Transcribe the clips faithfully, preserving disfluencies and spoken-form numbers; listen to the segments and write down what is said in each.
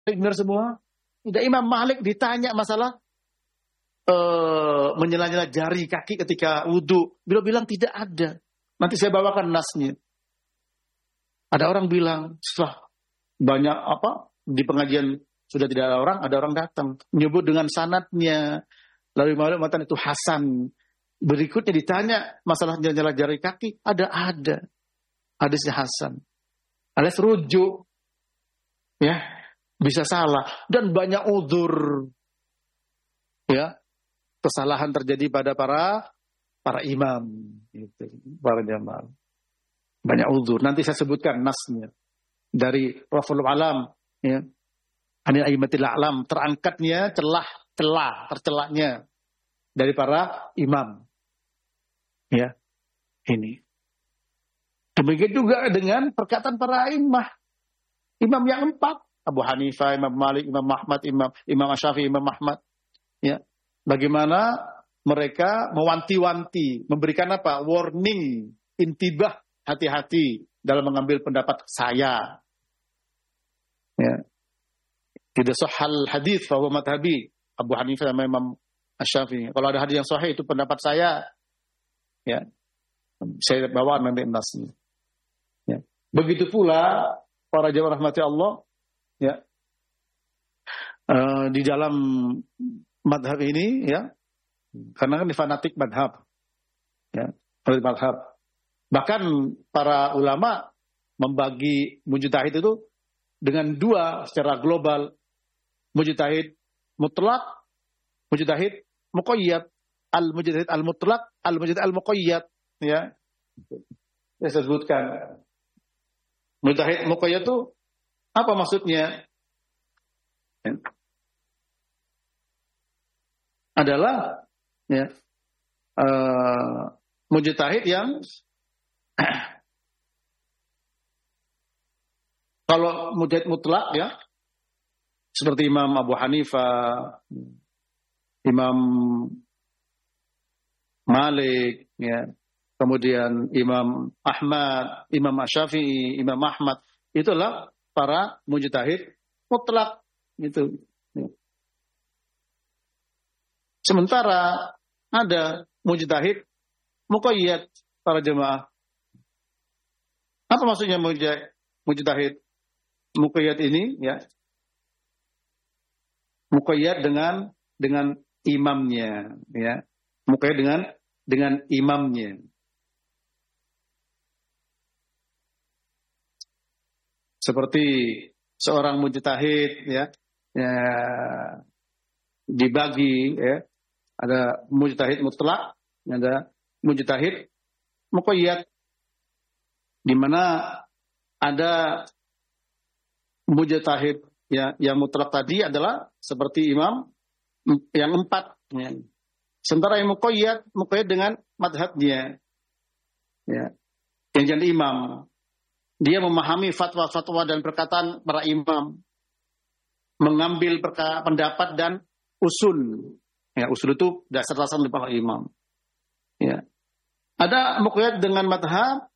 Dengar semua. Tidak, Imam Malik ditanya masalah uh, menyela-nyela jari kaki ketika wudhu. Beliau bilang tidak ada. Nanti saya bawakan nasnya. Ada orang bilang, setelah banyak apa di pengajian sudah tidak ada orang, ada orang datang menyebut dengan sanadnya. Lalu Imam Malik itu Hasan. Berikutnya ditanya masalah nyela jari kaki, ada ada. Hadisnya Hasan. Alias rujuk. Ya, bisa salah dan banyak uzur. Ya. Kesalahan terjadi pada para para imam gitu, para jamaah. Banyak uzur. Nanti saya sebutkan nasnya dari Raful Alam, ya. Anil aimatil a'lam, terangkatnya celah-celah, tercelaknya dari para imam. Ya. Ini. Demikian juga dengan perkataan para imam. Imam yang empat, Abu Hanifah, Imam Malik, Imam Ahmad, Imam Imam Syafi'i, Imam Ahmad. Ya. Bagaimana mereka mewanti-wanti, memberikan apa? Warning, intibah, hati-hati dalam mengambil pendapat saya. Ya. Tidak sahal hadis bahwa madhabi Abu Hanifah sama Imam Syafi'i. Kalau ada hadis yang sahih itu pendapat saya. Ya. Saya bawa nanti nasnya. Ya. Begitu pula para jamaah rahmati Allah, ya. Uh, di dalam madhab ini, ya. Karena kan di fanatik madhab. Ya, fanatik madhab. Bahkan para ulama membagi mujtahid itu dengan dua secara global. Mujtahid mutlak, mujtahid muqayyad. Al-mujtahid al-mutlak, al-mujtahid al-muqayyad. Ya. Saya sebutkan. Mujtahid muqayyad itu apa maksudnya? Ya. Adalah ya, uh, mujtahid yang kalau mujtahid mutlak ya seperti Imam Abu Hanifah, Imam Malik ya, kemudian Imam Ahmad, Imam Syafi'i, Imam Ahmad, itulah para mujtahid mutlak gitu. Sementara ada mujtahid muqayyad para jemaah. Apa maksudnya mujtahid muqayyad ini ya? Muqayyad dengan dengan imamnya ya. Muqayyad dengan dengan imamnya. Seperti seorang mujtahid ya, ya dibagi ya. Ada mujtahid mutlak, ada mujtahid muqayyad, di mana ada mujtahid ya yang mutlak tadi adalah seperti imam yang empat. Ya. Sementara yang muqayyad, muqayyad dengan madhabnya, ya, yang jadi imam, dia memahami fatwa-fatwa dan perkataan para imam, mengambil perka- pendapat dan usul. Ya, usul itu dasar-dasar dari para imam. Ya. Ada muqayyad dengan madhab,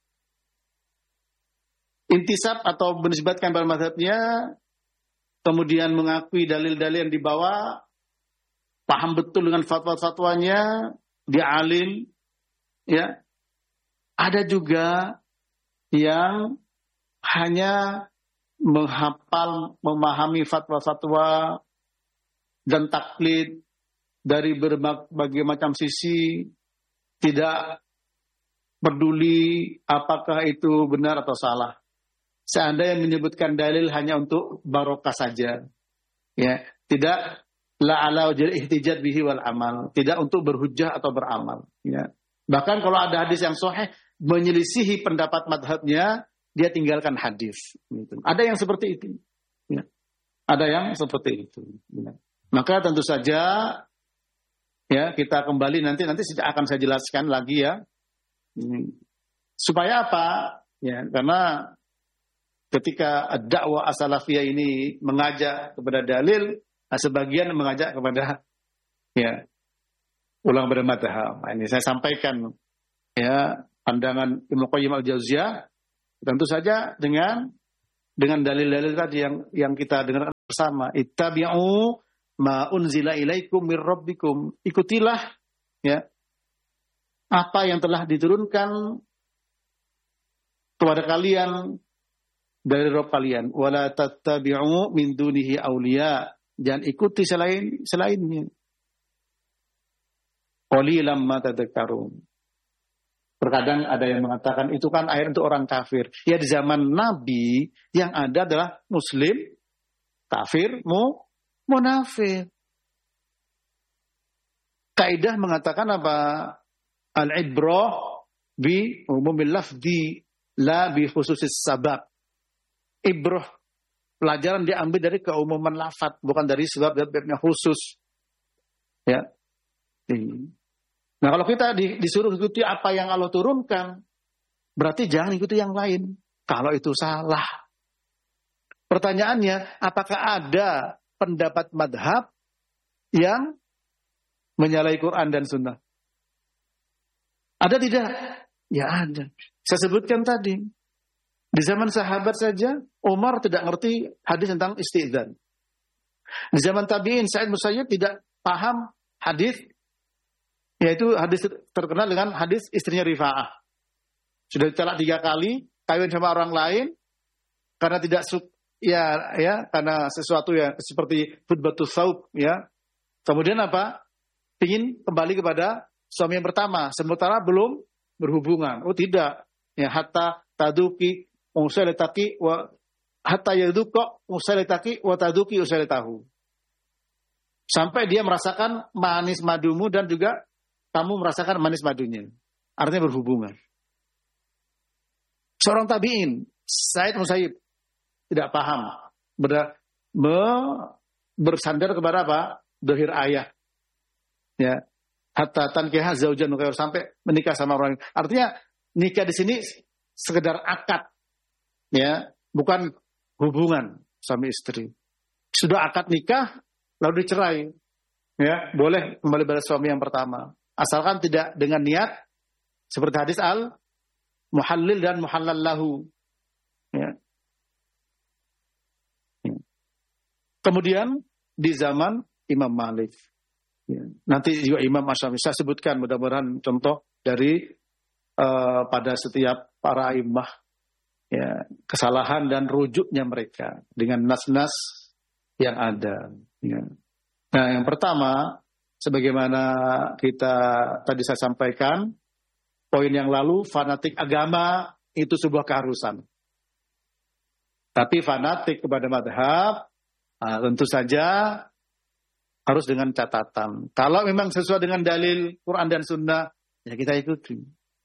intisab atau menisbatkan pada madhabnya, kemudian mengakui dalil-dalil yang dibawa, paham betul dengan fatwa-fatwanya, dia alim. Ya. Ada juga yang hanya menghafal, memahami fatwa-fatwa dan taklid dari berbagai macam sisi, tidak peduli apakah itu benar atau salah. Seandainya menyebutkan dalil hanya untuk barokah saja, ya, tidak la ala wajil ihtijaj bihi wal amal, tidak untuk berhujjah atau beramal, ya. Bahkan kalau ada hadis yang sahih menyelisihi pendapat madhabnya, dia tinggalkan hadis. Gitu. Ada yang seperti itu, ya. Ada yang seperti itu. Ya. Maka tentu saja, ya, kita kembali nanti nanti akan saya jelaskan lagi ya. Supaya apa? Ya, karena ketika dakwah as-salafiyah ini mengajak kepada dalil, sebagian mengajak kepada ya ulang bermadhab. Nah, ini saya sampaikan ya pandangan Ibnu Qayyim al-Jauziyah, tentu saja dengan dengan dalil-dalil tadi yang yang kita dengar. bersama. Ittabi'u ma unzila ilaikum mir rabbikum. Ikutilah ya apa yang telah diturunkan kepada kalian dari Rabb kalian. Wala tattabi'u min dunihi awliya. Jangan ikuti selain selainnya. Qalilan ma tadhakkarun. Terkadang ada yang mengatakan itu kan ayat untuk orang kafir. Ya di zaman Nabi yang ada adalah Muslim, kafir, mu, munafik. Kaidah mengatakan apa? Al-ibrah bi umumil lafzi la bi khususis sabab. Ibrah, pelajaran diambil dari keumuman lafaz, bukan dari sebab-sebabnya khusus. Ya. Nah kalau kita disuruh ikuti apa yang Allah turunkan, berarti jangan ikuti yang lain. Kalau itu salah. Pertanyaannya, apakah ada pendapat madhab yang menyalahi Quran dan Sunnah? Ada tidak? Ya ada. Saya sebutkan tadi. Di zaman sahabat saja, Umar tidak ngerti hadis tentang istidzan. Di zaman tabi'in, Sa'id Musayyib tidak paham hadis, yaitu hadis terkenal dengan hadis istrinya Rifa'ah. Sudah ditalak tiga kali, kawin sama orang lain, karena tidak suk, ya, ya, karena sesuatu yang seperti khutbatus saub, ya. Kemudian apa? Ingin kembali kepada suami yang pertama, sementara belum berhubungan. Oh tidak, ya hatta taduki usalataki wa hatta yaduqa usalataki wa taduki usalatahu. Sampai dia merasakan manis madumu dan juga kamu merasakan manis madunya. Artinya berhubungan. Seorang tabi'in, Sa'id Musayyib, tidak paham. Ber, be, bersandar kepada apa? Dohir ayah. Ya. Hatta tankiha zaujan nukair, sampai menikah sama orang. Artinya nikah di sini sekedar akad. Ya, bukan hubungan suami istri. Sudah akad nikah, lalu dicerai. Ya, boleh kembali pada suami yang pertama. Asalkan tidak dengan niat seperti hadis al muhallil dan muhallal lahu. Ya. Ya. Kemudian di zaman Imam Malik. Ya. Nanti juga Imam Asy-Syafi'i, saya sebutkan mudah-mudahan contoh dari uh, pada setiap para imam, ya, kesalahan dan rujuknya mereka dengan nas-nas yang ada. Ya. Nah, yang pertama, sebagaimana kita tadi saya sampaikan, poin yang lalu, fanatik agama itu sebuah keharusan. Tapi fanatik kepada madhab, nah, tentu saja harus dengan catatan. Kalau memang sesuai dengan dalil Quran dan Sunnah, ya kita ikuti.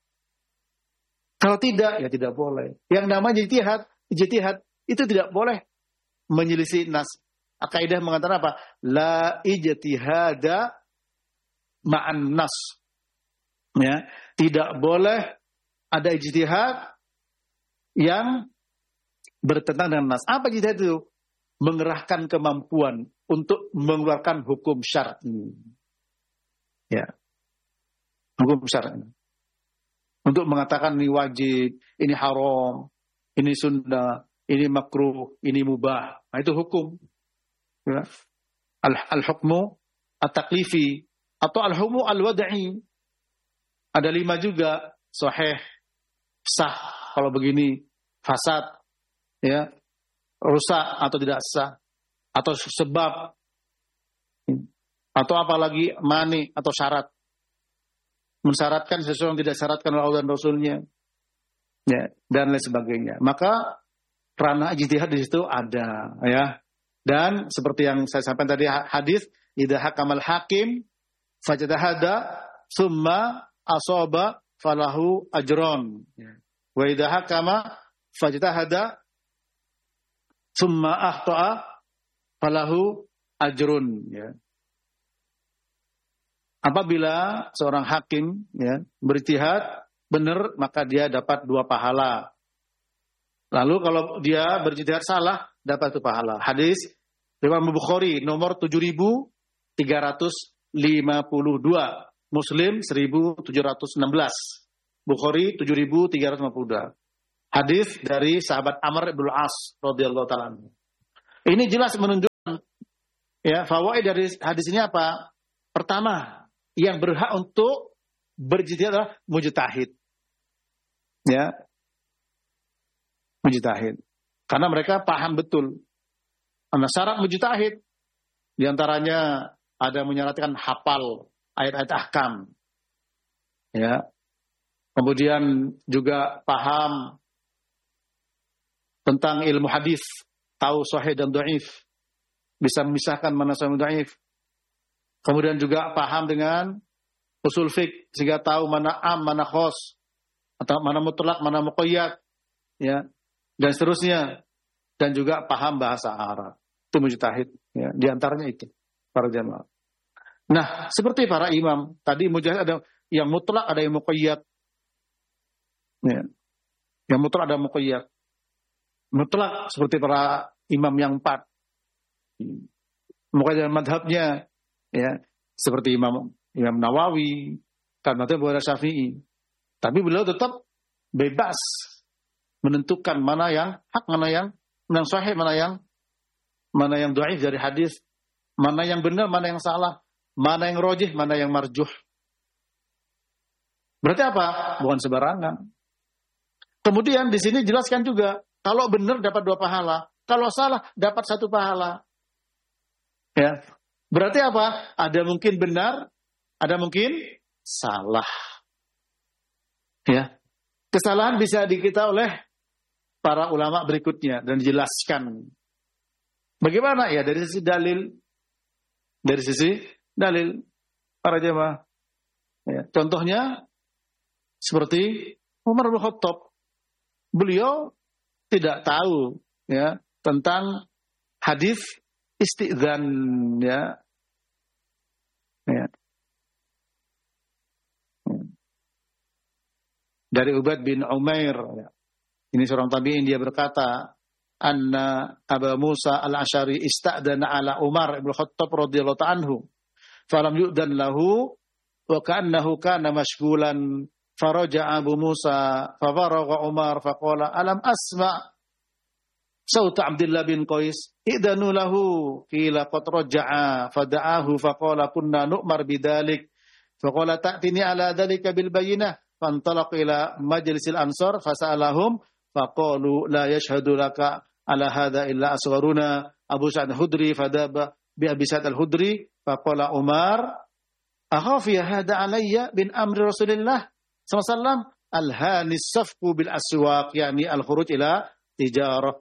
Kalau tidak, ya tidak boleh. Yang namanya ijtihad, ijtihad itu tidak boleh menyelisih nas. Kaidah mengatakan apa? La ijtihada ma'an nas. Ya, tidak boleh ada ijtihad yang bertentangan dengan nas. Apa ijtihad itu? Mengerahkan kemampuan untuk mengeluarkan hukum syar'i. Ya. Hukum syar'i. Untuk mengatakan ini wajib, ini haram, ini sunnah, ini makruh, ini mubah. Nah, itu hukum. Ya. Al-hukmu at-taklifi atau al-hukmu al-wad'i. Ada lima juga, sahih, sah kalau begini, fasad, ya, rusak atau tidak sah, atau sebab, atau apalagi mani atau syarat, mensyaratkan sesuatu yang tidak syaratkan oleh Allah dan Rasulnya, ya, dan lain sebagainya. Maka ranah ijtihad di situ ada, ya. Dan seperti yang saya sampaikan tadi hadis, idza hakamal hakim fajtahada summa asaba falahu ajron. Wa idza hakama fajtahada summa akhta'a falahu ajrun, ya. Apabila seorang hakim, ya, berijtihad benar, maka dia dapat dua pahala. Lalu kalau dia berijtihad salah, dapat satu pahala. Hadis Imam Bukhari nomor tujuh ribu tiga ratus lima puluh dua, Muslim seribu tujuh ratus enam belas, Bukhari tujuh ribu tiga ratus lima puluh dua. Hadis dari sahabat Amr bin Al-As radhiyallahu ta'ala. Ini jelas menunjukkan Ya, fawaid dari hadis ini apa? Pertama, yang berhak untuk berijtihad adalah mujtahid. Ya. Mujtahid. Karena mereka paham betul. Karena syarat mujtahid di antaranya ada menyaratkan hafal ayat-ayat ahkam. Ya. Kemudian juga paham tentang ilmu hadis, tahu sahih dan dhaif, bisa memisahkan mana sahih dan dhaif. Kemudian juga paham dengan usul fiqh sehingga tahu mana am, mana khos, atau mana mutlak, mana muqayyad, ya, dan seterusnya. Dan juga paham bahasa Arab. Itu mujtahid, ya, di antaranya itu para jamaah. Nah, seperti para imam, tadi mujtahid ada yang mutlak, ada yang muqayyad. Ya. Yang mutlak ada muqayyad. Mutlak seperti para imam yang empat. Muqayyad madhabnya, ya, seperti Imam Imam Nawawi, karena itu bukan Syafi'i. Tapi beliau tetap bebas menentukan mana yang hak, mana yang yang sahih, mana yang mana yang dhaif dari hadis, mana yang benar, mana yang salah, mana yang rajih, mana yang marjuh. Berarti apa? Bukan sembarangan. Kemudian di sini jelaskan juga, kalau benar dapat dua pahala, kalau salah dapat satu pahala. Ya. Berarti apa? Ada mungkin benar, ada mungkin salah. Ya. Kesalahan bisa dikita oleh para ulama berikutnya dan dijelaskan. Bagaimana? Ya dari sisi dalil. Dari sisi dalil para jemaah. Ya. Contohnya seperti Umar bin Khattab. Beliau tidak tahu, ya, tentang hadis istidzan, ya. Ya. Dari Ubaid bin Umair, ya. Ini seorang tabi'in, dia berkata, anna Abu Musa al-Asy'ari ista'dana ala Umar ibn Khattab radhiyallahu ta'ala anhu falam yu'dan lahu wa ka'annahu kana mashghulan faraja Abu Musa fafaragha Umar faqala alam asma' sauta Abdullah bin Qais idanu lahu qila qad raja'a fada'ahu faqala kunna nu'mar bidzalik faqala ta'tini ala dzalika bil bayyinah fantalaqa ila majlisil ansar fasa'alahum faqalu la yashhadu laka ala hadza illa asgharuna Abu Sa'id al-Khudri fadaba bi Abi Sa'id al-Khudri faqala Umar akhafi hadza alayya bin amri Rasulillah sallallahu alaihi wasallam al-hani safqu bil aswaq yani al-khuruj ila tijarah.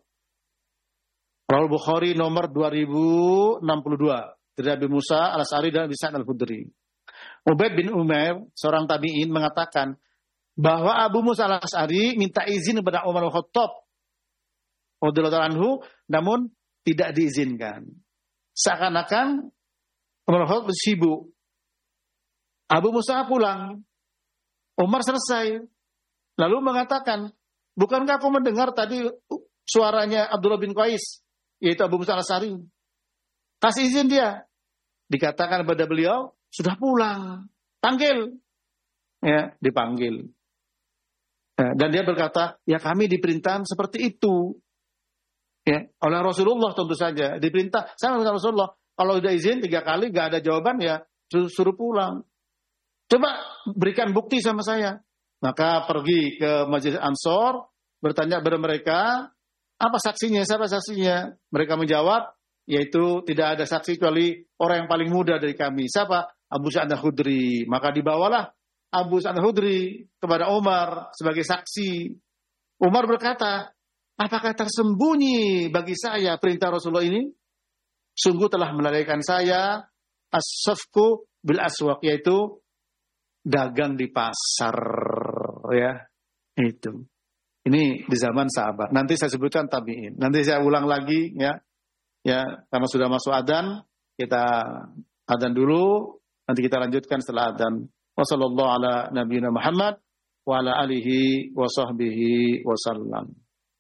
Rawal Bukhari nomor dua ribu enam puluh dua dari Abi Musa al-Asy'ari dan Abi Sa'id al-Khudri. Ubaid bin Umair seorang tabi'in mengatakan bahwa Abu Musa al-Asy'ari minta izin kepada Umar bin Khattab radhiyallahu anhu, namun tidak diizinkan. Seakan-akan Umar bin Khattab sibuk. Abu Musa pulang. Umar selesai. Lalu mengatakan, bukankah aku mendengar tadi suaranya Abdullah bin Qais, yaitu Abu Musa al-Asy'ari? Kasih izin dia. Dikatakan kepada beliau, sudah pulang. Panggil. Ya, dipanggil. Dan dia berkata, ya kami diperintah seperti itu. Ya, oleh Rasulullah tentu saja. Diperintah, saya dengan Rasulullah. Kalau udah izin tiga kali, gak ada jawaban, ya suruh pulang. Coba berikan bukti sama saya. Maka pergi ke Majelis Ansor, bertanya kepada mereka, apa saksinya, siapa saksinya? Mereka menjawab, yaitu tidak ada saksi kecuali orang yang paling muda dari kami. Siapa? Abu Sa'id al-Khudri. Maka dibawalah Abu Sa'id al-Khudri kepada Umar sebagai saksi. Umar berkata, apakah tersembunyi bagi saya perintah Rasulullah ini? Sungguh telah melalaikan saya as-safku bil aswaq, yaitu dagang di pasar, ya. Itu. Ini di zaman sahabat. Nanti saya sebutkan tabi'in. Nanti saya ulang lagi, ya. Ya, karena sudah masuk adzan, kita adzan dulu, nanti kita lanjutkan setelah adzan. Wassallallahu ala nabiyina Muhammad wa ala alihi wa sahbihi wasallam.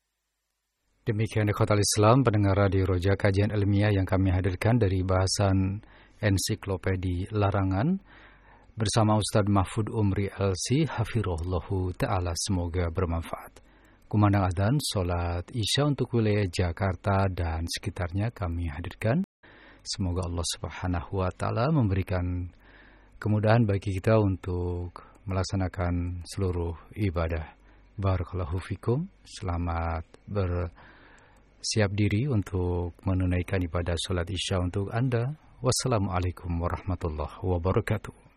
Demikian ikhwatal Islam, pendengar Radio Roja, kajian ilmiah yang kami hadirkan dari bahasan ensiklopedi Larangan bersama Ustaz Mahfud Umri L C hafirullahu ta'ala, semoga bermanfaat. Kumandang adzan salat Isya untuk wilayah Jakarta dan sekitarnya kami hadirkan. Semoga Allah Subhanahu wa taala memberikan kemudahan bagi kita untuk melaksanakan seluruh ibadah. Barakallahu fikum. Selamat bersiap diri untuk menunaikan ibadah salat Isya untuk Anda. Wassalamualaikum warahmatullahi wabarakatuh.